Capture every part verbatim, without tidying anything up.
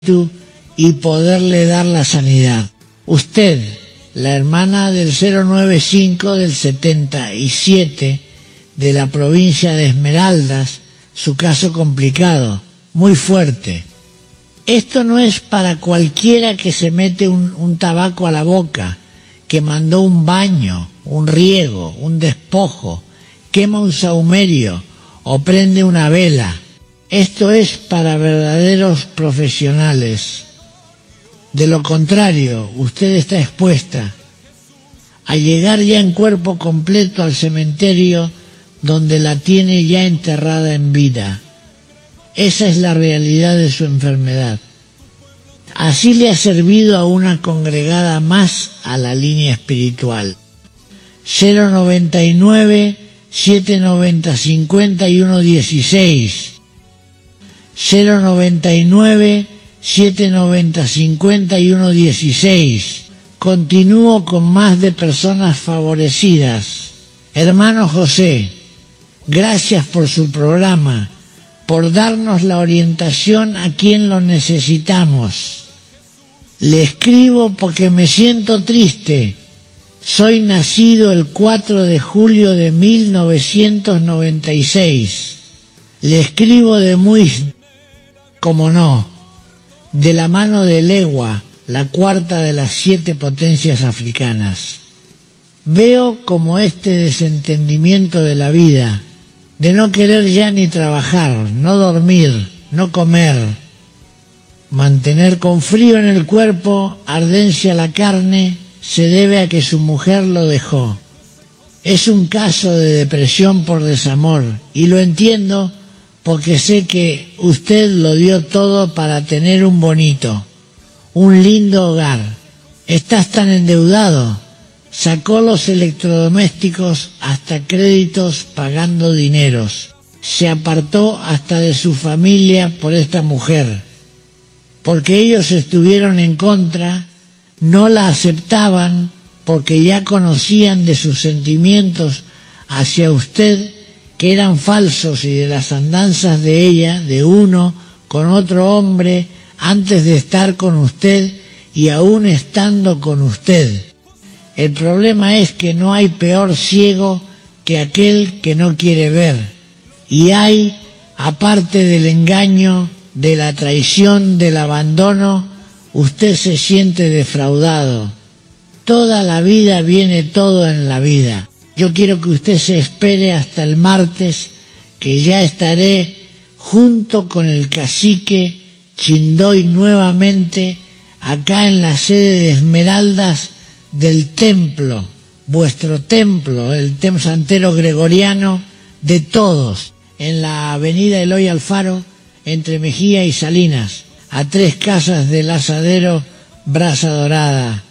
y poderle dar la sanidad. Usted, la hermana del cero nueve cinco del setenta y siete de la provincia de Esmeraldas, su caso complicado, muy fuerte. Esto no es para cualquiera que se mete un, un tabaco a la boca, que mandó un baño, un riego, un despojo, quema un sahumerio o prende una vela. Esto es para verdaderos profesionales. De lo contrario, usted está expuesta a llegar ya en cuerpo completo al cementerio donde la tiene ya enterrada en vida. Esa es la realidad de su enfermedad. Así le ha servido a una congregada más a la línea espiritual. cero noventa y nueve, siete noventa, cincuenta y uno dieciséis. cero noventa y nueve, siete noventa, cincuenta y uno dieciséis. Continúo con más de personas favorecidas. Hermano José, gracias por su programa, por darnos la orientación a quien lo necesitamos. Le escribo porque me siento triste. Soy nacido el cuatro de julio de mil novecientos noventa y seis. Le escribo de muy, como no, de la mano de Legua, la cuarta de las siete potencias africanas. Veo como este desentendimiento de la vida, de no querer ya ni trabajar, no dormir, no comer, mantener con frío en el cuerpo, ardencia la carne, se debe a que su mujer lo dejó. Es un caso de depresión por desamor, y lo entiendo porque sé que usted lo dio todo para tener un bonito, un lindo hogar. Estás tan endeudado, sacó los electrodomésticos hasta créditos pagando dineros, se apartó hasta de su familia por esta mujer, porque ellos estuvieron en contra, no la aceptaban porque ya conocían de sus sentimientos hacia usted que eran falsos y de las andanzas de ella, de uno con otro hombre antes de estar con usted y aún estando con usted. El problema es que no hay peor ciego que aquel que no quiere ver, y hay, aparte del engaño, de la traición, del abandono, usted se siente defraudado. Toda la vida viene todo en la vida. Yo quiero que usted se espere hasta el martes, que ya estaré junto con el cacique Chindoy nuevamente acá en la sede de Esmeraldas del templo, vuestro templo, el templo santero gregoriano de todos, en la avenida Eloy Alfaro, entre Mejía y Salinas, a tres casas del asadero Brasa Dorada.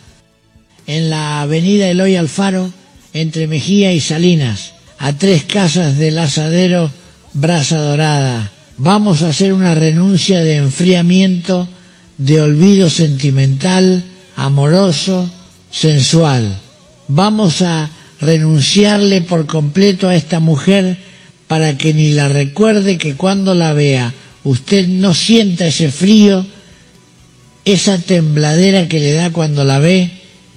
En la avenida Eloy Alfaro, entre Mejía y Salinas, a tres casas del asadero Brasa Dorada. Vamos a hacer una renuncia de enfriamiento, de olvido sentimental, amoroso, sensual. Vamos a renunciarle por completo a esta mujer para que ni la recuerde, que cuando la vea usted no sienta ese frío, esa tembladera que le da cuando la ve,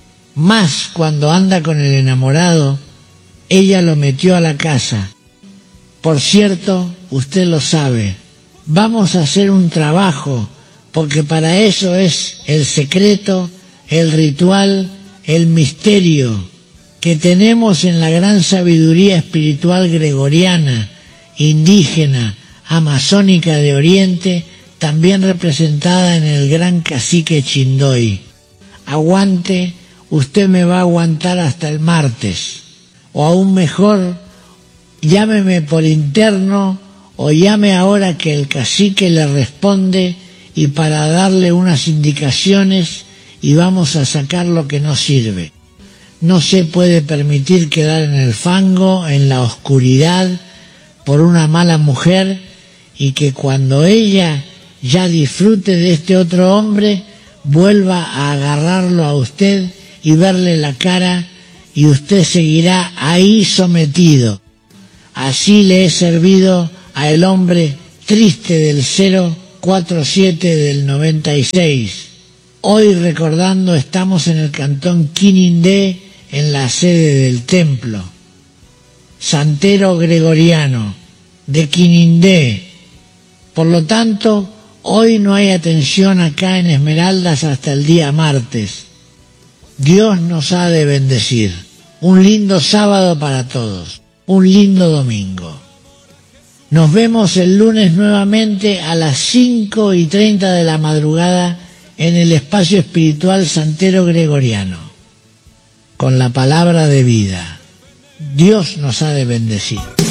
más cuando anda con el enamorado. Ella lo metió a la casa. Por cierto, usted lo sabe. Vamos a hacer un trabajo, porque para eso es el secreto, el ritual, el misterio que tenemos en la gran sabiduría espiritual gregoriana, indígena, amazónica de Oriente, también representada en el gran cacique Chindoy. Aguante, usted me va a aguantar hasta el martes, o aún mejor, llámeme por interno o llame ahora que el cacique le responde, y para darle unas indicaciones, y vamos a sacar lo que no sirve. No se puede permitir quedar en el fango, en la oscuridad, por una mala mujer, y que cuando ella ya disfrute de este otro hombre, vuelva a agarrarlo a usted y verle la cara, y usted seguirá ahí sometido. Así le he servido a el hombre triste del cero cuatro siete del noventa y seis. Hoy recordando estamos en el cantón Quinindé, en la sede del templo. Santero Gregoriano, de Quinindé. Por lo tanto, hoy no hay atención acá en Esmeraldas hasta el día martes. Dios nos ha de bendecir. Un lindo sábado para todos. Un lindo domingo. Nos vemos el lunes nuevamente a las cinco y treinta de la madrugada en el espacio espiritual Santero Gregoriano, con la palabra de vida. Dios nos ha de bendecir.